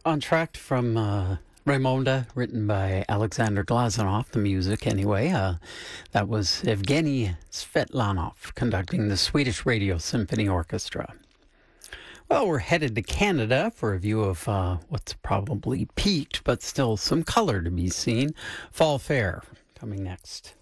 Entr'acte from Raymonda, written by Alexander Glazunov, the music anyway. That was Evgeny Svetlanov conducting the Swedish Radio Symphony Orchestra. Well, we're headed to Canada for a view of what's probably peaked, but still some color to be seen. Fall Fair coming next.